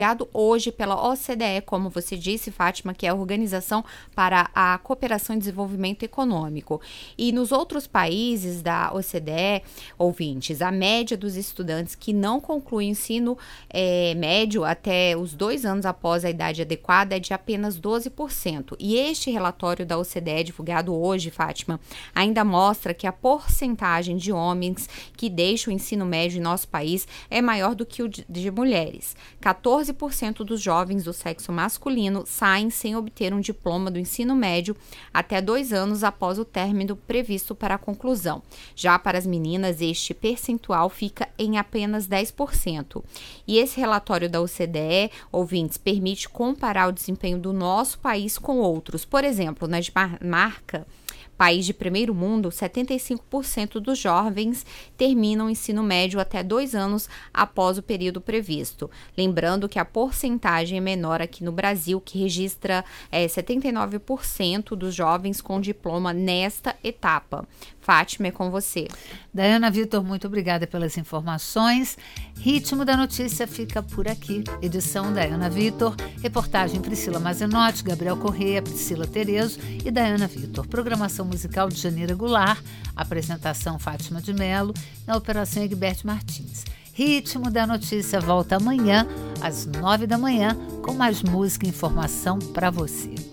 hoje pela OCDE, como você disse, Fátima, que é a Organização para a Cooperação e Desenvolvimento Econômico. E nos outros países da OCDE, ouvintes, a média dos estudantes que não concluem o ensino médio até os 2 anos após a idade adequada é de apenas 12%. E este relatório da OCDE, divulgado hoje, Fátima, ainda mostra que a porcentagem de homens que deixam o ensino médio em nosso país é maior do que o de mulheres. 14% dos jovens do sexo masculino saem sem obter um diploma do ensino médio até 2 anos após o término previsto para a conclusão. Já para as meninas, este percentual fica em apenas 10%. E esse relatório da OCDE, ouvintes, permite comparar o desempenho do nosso país com outros. Por exemplo, na Dinamarca, país de primeiro mundo, 75% dos jovens terminam o ensino médio até 2 anos após o período previsto. Lembrando que a porcentagem é menor aqui no Brasil, que registra 79% dos jovens com diploma nesta etapa. Fátima, é com você. Dayana Vitor, muito obrigada pelas informações. Ritmo da Notícia fica por aqui. Edição Dayana Vitor, reportagem Priscila Mazenotti, Gabriel Correia, Priscila Terezo e Dayana Vitor. Programação musical de Janeira Goulart, apresentação Fátima de Mello, na operação Egberto Martins. Ritmo da Notícia volta amanhã, às 9 da manhã, com mais música e informação para você.